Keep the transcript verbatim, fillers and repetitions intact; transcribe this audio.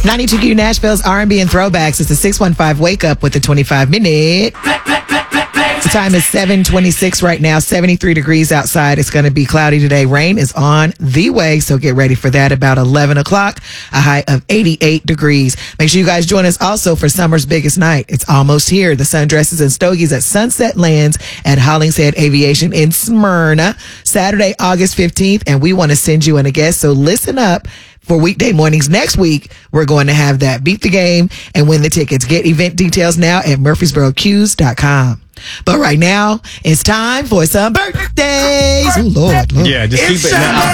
ninety-two Q Nashville's R and B and throwbacks. It's the six one five Wake Up with the twenty-five minute. The time is seven twenty-six right now, seventy-three degrees outside. It's going to be cloudy today. Rain is on the way, so get ready for that about eleven o'clock, a high of eighty-eight degrees. Make sure you guys join us also for summer's biggest night. It's almost here. The Sundresses and Stogies at Sunset Lands at Hollingshead Aviation in Smyrna, Saturday, August fifteenth, and we want to send you in a guest, so listen up. For weekday mornings next week, we're going to have that. Beat the game and win the tickets. Get event details now at murfreesboro cues dot com. But right now, it's time for some birthdays. Oh, Lord, Lord. Yeah, just keep it now.